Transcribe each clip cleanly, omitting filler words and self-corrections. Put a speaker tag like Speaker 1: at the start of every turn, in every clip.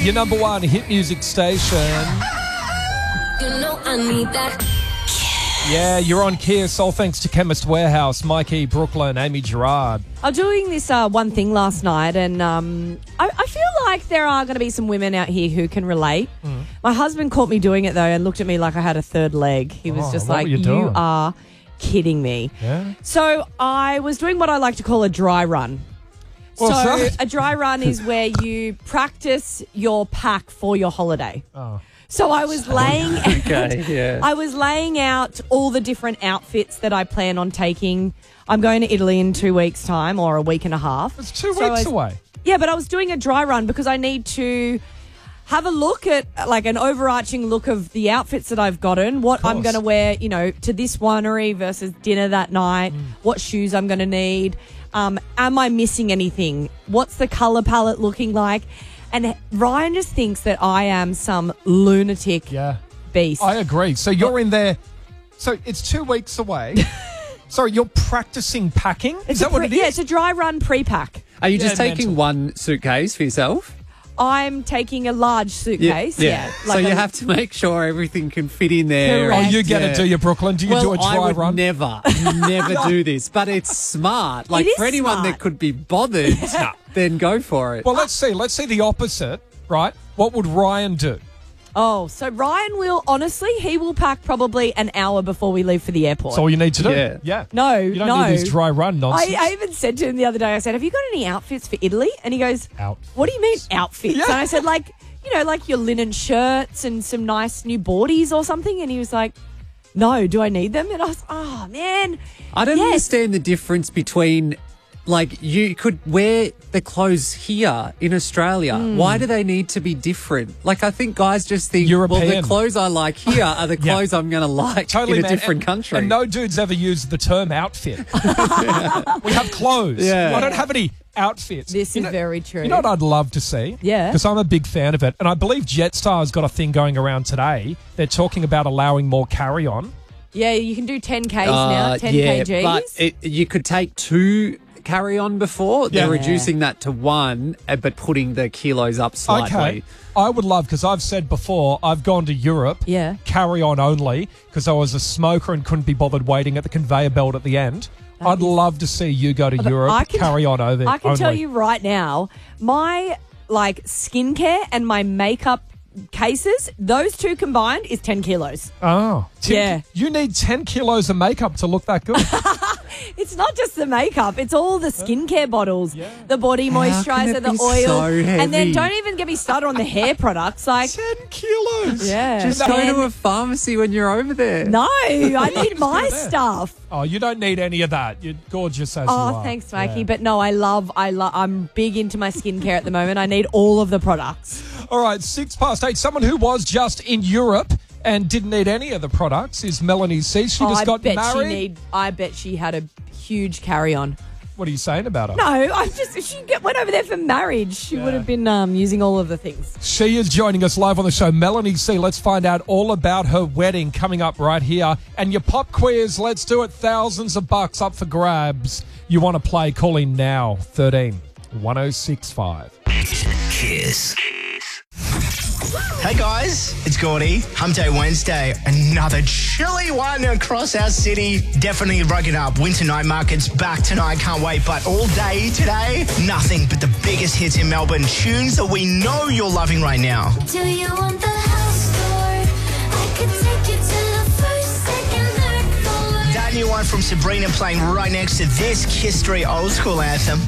Speaker 1: your number one hit music station.
Speaker 2: You know I need that.
Speaker 1: Yeah, you're on Kiss. All thanks to Chemist Warehouse, Mikey, Brooklyn, Amy Gerard.
Speaker 3: I was doing this one thing last night, and I feel like there are going to be some women out here who can relate. My husband caught me doing it, though, and looked at me like I had a third leg. He was just
Speaker 1: what
Speaker 3: like,
Speaker 1: were you doing?
Speaker 3: you are kidding me.
Speaker 1: Yeah.
Speaker 3: So I was doing what I like to call a dry run.
Speaker 1: What's that?
Speaker 3: A dry run is where you practice your pack for your holiday.
Speaker 1: Oh.
Speaker 3: So I was laying
Speaker 4: yeah.
Speaker 3: I was laying out all the different outfits that I plan on taking. I'm going to Italy in 2 weeks' time, or a week and a half.
Speaker 1: It's 2 weeks away.
Speaker 3: Yeah, but I was doing a dry run because I need to have a look at, like, an overarching look of the outfits that I've gotten, what I'm going to wear, to this winery versus dinner that night, what shoes I'm going to need. Am I missing anything? What's the colour palette looking like? And Ryan just thinks that I am some lunatic beast.
Speaker 1: I agree. So you're in there. So it's 2 weeks away. Sorry, you're practicing packing? Is that what it is?
Speaker 3: Yeah, it's a dry run pre-pack.
Speaker 4: Are you just taking one suitcase for yourself?
Speaker 3: I'm taking a large suitcase. Yeah.
Speaker 4: So you have to make sure everything can fit in there.
Speaker 3: Correct.
Speaker 1: Oh, you get it, do you, Brooklyn? Do you do a dry
Speaker 4: I would
Speaker 1: run?
Speaker 4: never do this, but it's smart. Like,
Speaker 3: is
Speaker 4: for anyone
Speaker 3: smart.
Speaker 4: that could be bothered, then go for it.
Speaker 1: Well, let's see. Let's see the opposite, right? What would Ryan do?
Speaker 3: Oh, so Ryan will, honestly, he will pack probably an hour before we leave for the airport.
Speaker 1: That's all you need to do.
Speaker 4: Yeah.
Speaker 3: No,
Speaker 1: You don't need these dry run nonsense.
Speaker 3: I even said to him the other day, I said, have you got any outfits for Italy? And he goes,
Speaker 1: Outfits.
Speaker 3: what do you mean outfits?
Speaker 1: Yeah.
Speaker 3: And I said, like your linen shirts and some nice new boardies or something. And he was like, no, do I need them? And I was, oh, man.
Speaker 4: I don't understand the difference between, like, you could wear the clothes here in Australia. Why do they need to be different? Like, I think guys just think, well,
Speaker 1: European.
Speaker 4: the clothes I like here are the clothes I'm going to like in a
Speaker 1: man.
Speaker 4: different country.
Speaker 1: And no dude's ever used the term outfit. We have clothes.
Speaker 4: Yeah.
Speaker 1: I don't have any outfits.
Speaker 3: This is very true.
Speaker 1: You know what I'd love to see?
Speaker 3: Yeah.
Speaker 1: Because I'm a big fan of it. And I believe Jetstar's got a thing going around today. They're talking about allowing more carry-on.
Speaker 3: Yeah, you can do 10 Ks now, 10 kgs.
Speaker 4: But you could take 2 carry-on before. They're reducing that to 1, but putting the kilos up slightly.
Speaker 1: Okay. I would love, because I've said before, I've gone to Europe, carry on only, because I was a smoker and couldn't be bothered waiting at the conveyor belt at the end. I'd love to see you go to Europe, carry on over
Speaker 3: I can
Speaker 1: only.
Speaker 3: tell you right now, my skincare and my makeup cases, those two combined is 10 kilos.
Speaker 1: Oh.
Speaker 3: Yeah.
Speaker 1: You need 10 kilos of makeup to look that good.
Speaker 3: It's not just the makeup, it's all the skincare bottles, the body moisturizer,
Speaker 4: it
Speaker 3: the
Speaker 4: be
Speaker 3: oil.
Speaker 4: so
Speaker 3: And then
Speaker 4: heavy?
Speaker 3: don't even get me started on the hair products. Like,
Speaker 1: 10 kilos.
Speaker 3: yeah.
Speaker 4: Just go to a pharmacy when you're over there.
Speaker 3: No, I need my
Speaker 1: go there.
Speaker 3: stuff.
Speaker 1: Oh, you don't need any of that. You're gorgeous as you
Speaker 3: Oh,
Speaker 1: are.
Speaker 3: thanks, Mikey.
Speaker 1: Yeah.
Speaker 3: But no, I'm big into my skincare at the moment. I need all of the products.
Speaker 1: All right, 8:06. Someone who was just in Europe and didn't need any of the products is Melanie C. She just got married.
Speaker 3: I bet she had a huge carry-on.
Speaker 1: What are you saying about her?
Speaker 3: No, she went over there for marriage. She would have been using all of the things.
Speaker 1: She is joining us live on the show. Melanie C. Let's find out all about her wedding coming up right here. And your pop quiz, let's do it. Thousands of bucks up for grabs. You want to play? Call in now. 13 1065.
Speaker 5: Kiss. Hey guys, it's Gordy. Hump Day Wednesday. Another chilly one across our city. Definitely rug it up. Winter night market's back tonight. Can't wait. But all day today, nothing but the biggest hits in Melbourne. Tunes that we know you're loving right now.
Speaker 2: Do you want the house tour? I could take you to the first, second, third floor.
Speaker 5: That new one from Sabrina playing right next to this Kiss 3 old school anthem.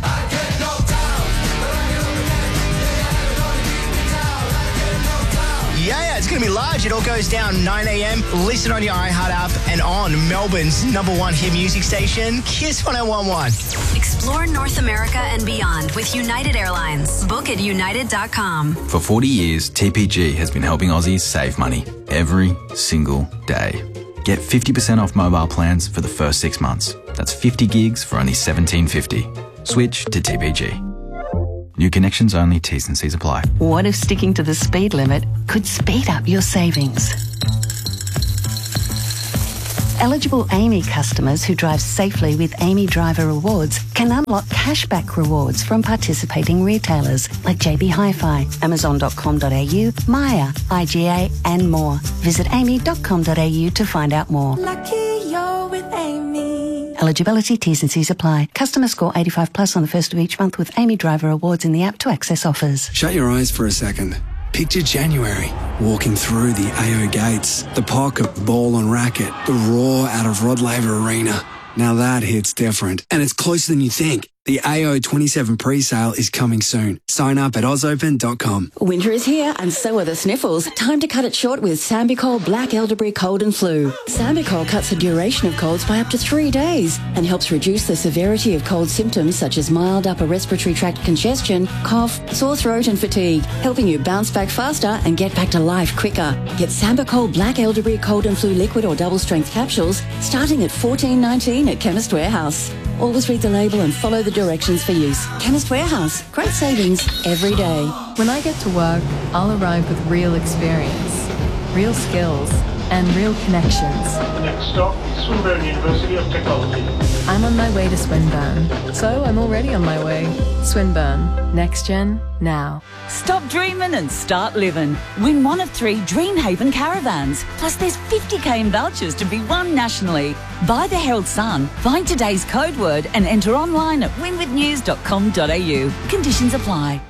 Speaker 5: Yeah, it's going to be large. It all goes down 9 a.m. Listen on your iHeart app and on Melbourne's #1 hit music station, Kiss 101.1.
Speaker 6: Explore North America and beyond with United Airlines. Book at united.com.
Speaker 7: For 40 years, TPG has been helping Aussies save money every single day. Get 50% off mobile plans for the first 6 months. That's 50 gigs for only $17.50. Switch to TPG. New connections only, T's and C's apply.
Speaker 8: What if sticking to the speed limit could speed up your savings? Eligible Amy customers who drive safely with Amy Driver Rewards can unlock cashback rewards from participating retailers like JB Hi-Fi, Amazon.com.au, Maya, IGA and more. Visit amy.com.au to find out more.
Speaker 2: Lucky you're with Amy.
Speaker 8: Eligibility, T's and C's apply. Customer score 85 plus on the first of each month with Amy Driver Rewards in the app to access offers.
Speaker 9: Shut your eyes for a second. Picture January, walking through the AO gates, the pocket ball and racket, the roar out of Rod Laver Arena. Now that hits different, and it's closer than you think. The AO 27 pre-sale is coming soon. Sign up at ozopen.com.
Speaker 10: Winter is here and so are the sniffles. Time to cut it short with Sambicol Black Elderberry Cold and Flu. Sambicol cuts the duration of colds by up to 3 days and helps reduce the severity of cold symptoms such as mild upper respiratory tract congestion, cough, sore throat and fatigue, helping you bounce back faster and get back to life quicker. Get Sambicol Black Elderberry Cold and Flu liquid or double strength capsules starting at $14.19 at Chemist Warehouse. Always read the label and follow the directions for use. Chemist Warehouse. Great savings every day.
Speaker 11: When I get to work, I'll arrive with real experience, real skills, and real connections.
Speaker 12: Next stop, Swinburne University of Technology.
Speaker 11: I'm on my way to Swinburne, so I'm already on my way. Swinburne. Next Gen, now.
Speaker 13: Stop dreaming and start living. Win one of 3 Dreamhaven caravans. Plus there's 50k in vouchers to be won nationally. Buy the Herald Sun, find today's code word and enter online at winwithnews.com.au. Conditions apply.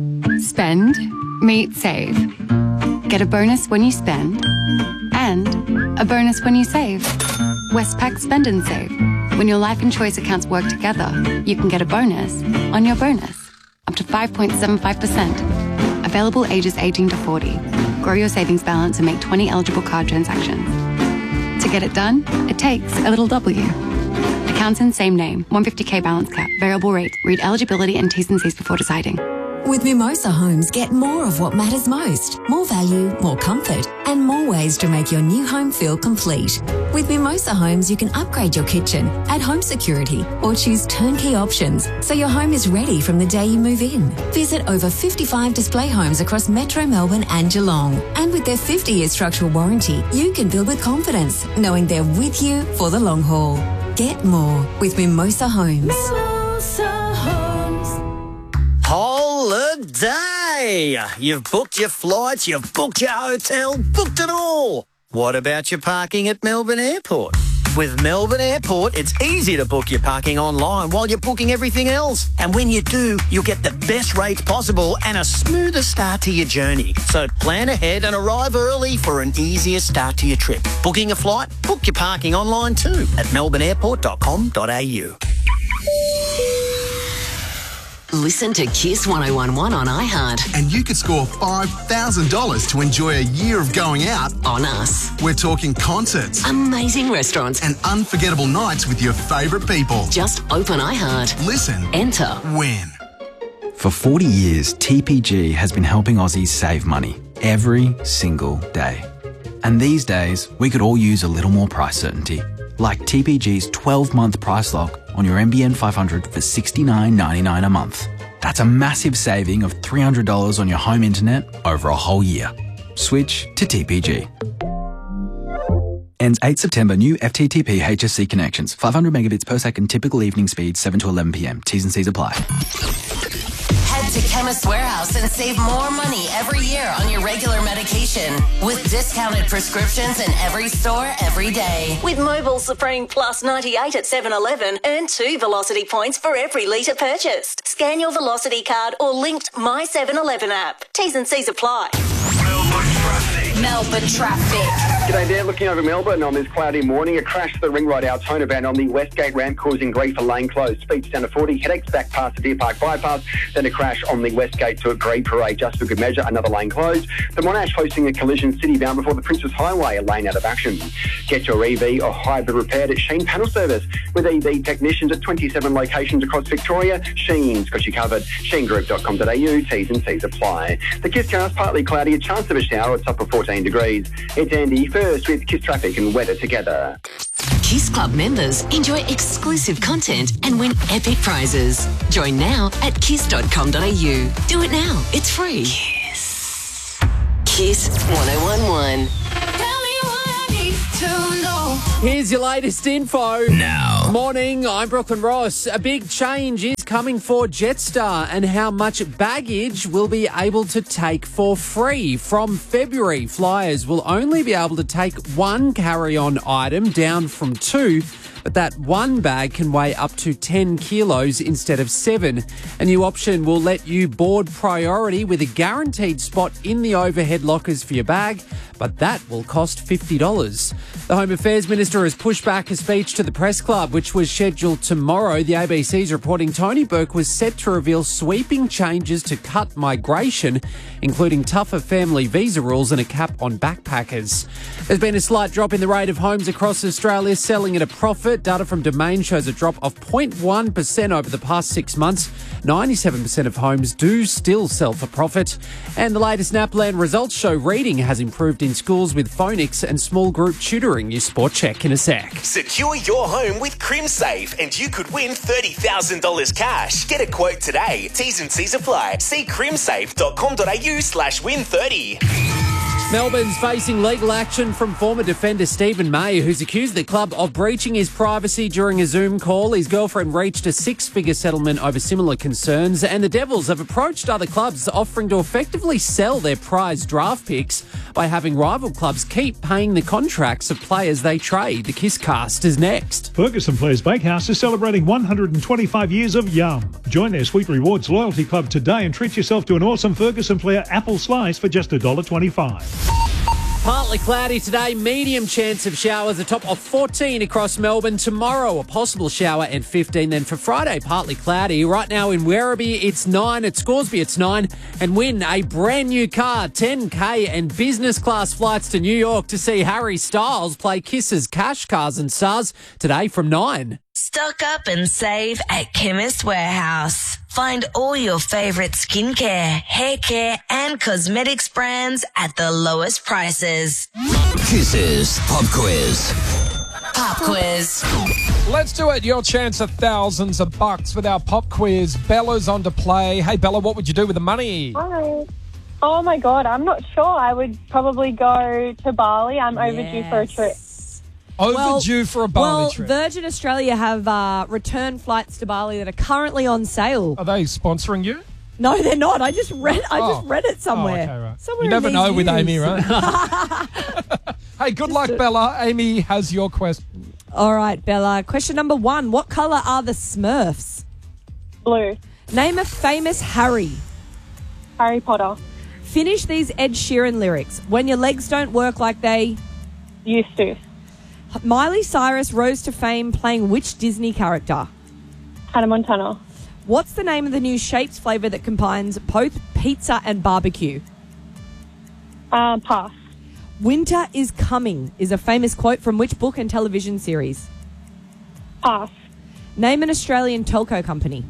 Speaker 14: Spend, meet, save. Get a bonus when you spend and a bonus when you save. Westpac Spend and Save. When your life and choice accounts work together, you can get a bonus on your bonus. Up to 5.75%. Available ages 18 to 40. Grow your savings balance and make 20 eligible card transactions. To get it done, it takes a little W. Accounts in same name. 150k balance cap. Variable rate. Read eligibility and T's and C's before deciding.
Speaker 15: With Mimosa Homes, get more of what matters most. More value, more comfort, and more ways to make your new home feel complete. With Mimosa Homes, you can upgrade your kitchen, add home security, or choose turnkey options so your home is ready from the day you move in. Visit over 55 display homes across Metro Melbourne and Geelong. And with their 50-year structural warranty, you can build with confidence, knowing they're with you for the long haul. Get more with Mimosa Homes.
Speaker 2: Mimosa Homes.
Speaker 16: Holiday! You've booked your flights, you've booked your hotel, booked it all. What about your parking at Melbourne Airport? With Melbourne Airport, it's easy to book your parking online while you're booking everything else. And when you do, you'll get the best rates possible and a smoother start to your journey. So plan ahead and arrive early for an easier start to your trip. Booking a flight? Book your parking online too at melbourneairport.com.au.
Speaker 17: Listen to Kiss 1011 on iHeart.
Speaker 18: And you could score $5,000 to enjoy a year of going out
Speaker 17: on us.
Speaker 18: We're talking concerts,
Speaker 17: amazing restaurants,
Speaker 18: and unforgettable nights with your favourite people.
Speaker 17: Just open iHeart.
Speaker 18: Listen.
Speaker 17: Enter.
Speaker 18: Win.
Speaker 7: For 40 years, TPG has been helping Aussies save money every single day. And these days, we could all use a little more price certainty. Like TPG's 12-month price lock on your NBN 500 for $69.99 a month. That's a massive saving of $300 on your home internet over a whole year. Switch to TPG. Ends 8 September. New FTTP HSC connections. 500 megabits per second. Typical evening speed 7 to 11 p.m. T's and C's apply.
Speaker 17: Head to Chemist Warehouse and save more money every year on your regular medication with discounted prescriptions in every store every day. With Mobile Supreme Plus 98 at 7-Eleven, earn 2 Velocity points for every litre purchased. Scan your Velocity card or linked My 7-Eleven app. T's and C's apply. Melbourne traffic.
Speaker 19: G'day there, looking over Melbourne on this cloudy morning. A crash to the Ring Road Altona van on the Westgate ramp causing Griefer Lane closed. Speeds down to 40, headaches back past the Deer Park bypass, then a crash on the Westgate to a Green Parade just for good measure, another lane closed. The Monash hosting a collision city-bound before the Princess Highway, a lane out of action. Get your EV or hybrid repaired at Sheen Panel Service with EV technicians at 27 locations across Victoria. Sheen's got you covered. SheenGroup.com.au, T's and C's apply. The Kiss car's partly cloudy, a chance of a shower, it's up to 14 degrees. It's Andy first with Kiss Traffic and weather together.
Speaker 17: Kiss Club members enjoy exclusive content and win epic prizes. Join now at kiss.com.au. Do it now. It's free. Kiss 1011.
Speaker 2: Tell me what I need to know.
Speaker 4: Here's your latest info.
Speaker 20: Now.
Speaker 4: Morning, I'm Brooklyn Ross. A big change is coming for Jetstar and how much baggage we'll be able to take for free. From February, flyers will only be able to take one carry-on item down from 2, but that one bag can weigh up to 10 kilos instead of 7. A new option will let you board priority with a guaranteed spot in the overhead lockers for your bag, but that will cost $50. The Home Affairs Minister has pushed back a speech to the Press Club, which was scheduled tomorrow. The ABC's reporting Tony Burke was set to reveal sweeping changes to cut migration, including tougher family visa rules and a cap on backpackers. There's been a slight drop in the rate of homes across Australia selling at a profit. Data from Domain shows a drop of 0.1% over the past 6 months. 97% of homes do still sell for profit. And the latest NAPLAN results show reading has improved in schools with phonics and small group tutoring. Your sport check in a sec.
Speaker 20: Secure your home with CrimSafe and you could win $30,000 cash. Get a quote today. T's and C's apply. See crimsafe.com.au/win30.
Speaker 4: Melbourne's facing legal action from former defender Stephen May, who's accused the club of breaching his privacy during a Zoom call. His girlfriend reached a 6-figure settlement over similar concerns, and the Devils have approached other clubs offering to effectively sell their prized draft picks by having rival clubs keep paying the contracts of players they trade. The Kisscast is next.
Speaker 21: Ferguson Players Bakehouse is celebrating 125 years of Yum. Join their Sweet Rewards loyalty club today and treat yourself to an awesome Ferguson Player apple slice for just $1.25.
Speaker 4: Partly cloudy today, medium chance of showers, a top of 14 across Melbourne. Tomorrow, a possible shower and 15. Then for Friday, partly cloudy. Right now in Werribee, it's 9. At Scoresby, it's 9. And win a brand new car, 10K and business class flights to New York to see Harry Styles play Kiss's Cash Cars and Stars today from 9.
Speaker 22: Stock up and save at Chemist Warehouse. Find all your favourite skincare, hair care and cosmetics brands at the lowest prices.
Speaker 20: Kisses Pop Quiz.
Speaker 22: Pop quiz.
Speaker 1: Let's do it. Your chance at thousands of bucks with our pop quiz. Bella's on to play. Hey, Bella, what would you do with the money?
Speaker 23: Hi. Oh, my God. I'm not sure. I would probably go to Bali. I'm overdue for a trip.
Speaker 1: Overdue for a Bali trip.
Speaker 3: Virgin Australia have return flights to Bali that are currently on sale.
Speaker 1: Are they sponsoring you?
Speaker 3: No, they're not. I just read it somewhere.
Speaker 1: Oh, okay, right.
Speaker 3: Somewhere
Speaker 1: you never
Speaker 3: in
Speaker 1: know
Speaker 3: these
Speaker 1: with
Speaker 3: news.
Speaker 1: Amy, right? Hey, good luck, Bella. Amy has your question.
Speaker 3: All right, Bella. Question number 1. What colour are the Smurfs?
Speaker 23: Blue.
Speaker 3: Name a famous Harry.
Speaker 23: Harry Potter.
Speaker 3: Finish these Ed Sheeran lyrics. When your legs don't work like they
Speaker 23: used to.
Speaker 3: Miley Cyrus rose to fame playing which Disney character?
Speaker 23: Hannah Montana.
Speaker 3: What's the name of the new Shapes flavour that combines both pizza and barbecue?
Speaker 23: Pass.
Speaker 3: Winter is coming is a famous quote from which book and television series?
Speaker 23: Pass.
Speaker 3: Name an Australian telco company.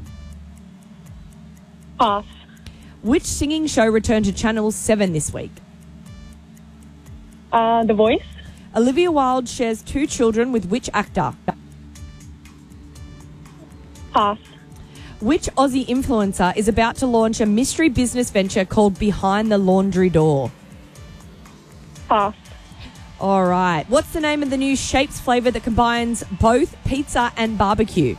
Speaker 23: Pass.
Speaker 3: Which singing show returned to Channel 7 this week?
Speaker 23: The Voice.
Speaker 3: Olivia Wilde shares 2 children with which actor?
Speaker 23: Pass.
Speaker 3: Which Aussie influencer is about to launch a mystery business venture called Behind the Laundry Door?
Speaker 23: Pass.
Speaker 3: All right. What's the name of the new Shapes flavour that combines both pizza and barbecue?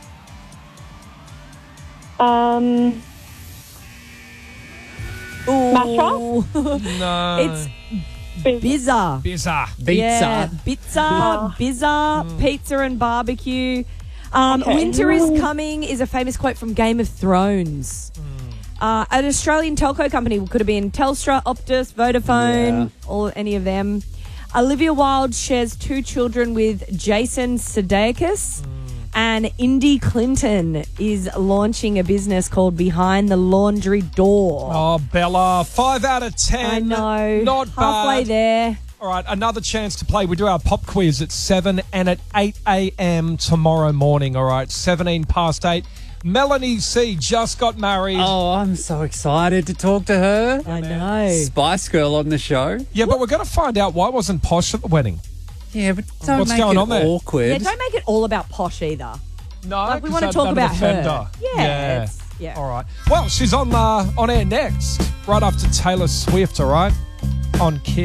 Speaker 23: Mashup?
Speaker 1: No.
Speaker 3: It's Bizza.
Speaker 1: Bizza.
Speaker 3: Yeah, Bizza, pizza and barbecue. Winter is coming is a famous quote from Game of Thrones. An Australian telco company could have been Telstra, Optus, Vodafone, or any of them. Olivia Wilde shares 2 children with Jason Sudeikis. And Indy Clinton is launching a business called Behind the Laundry Door.
Speaker 1: Oh, Bella, 5 out of 10.
Speaker 3: I know.
Speaker 1: Not
Speaker 3: halfway
Speaker 1: bad.
Speaker 3: there.
Speaker 1: All right, another chance to play. We do our pop quiz at 7 and at 8 a.m. tomorrow morning. All right, 17 past 8. Melanie C. just got married.
Speaker 4: Oh, I'm so excited to talk to her.
Speaker 3: I know.
Speaker 4: Spice Girl on the show.
Speaker 1: Yeah, but we're going to find out why wasn't Posh at the wedding.
Speaker 4: Yeah, but don't
Speaker 1: What's
Speaker 4: make
Speaker 1: going
Speaker 4: it
Speaker 1: on there?
Speaker 4: awkward.
Speaker 3: Yeah, don't make it all about Posh either.
Speaker 1: No,
Speaker 3: Like, we
Speaker 1: 'cause
Speaker 3: want to
Speaker 1: that-
Speaker 3: talk
Speaker 1: that'd
Speaker 3: about
Speaker 1: offend
Speaker 3: her.
Speaker 1: Yeah.
Speaker 3: Yeah.
Speaker 1: All right. Well, she's on air next, right after Taylor Swift, all right, on Kiss.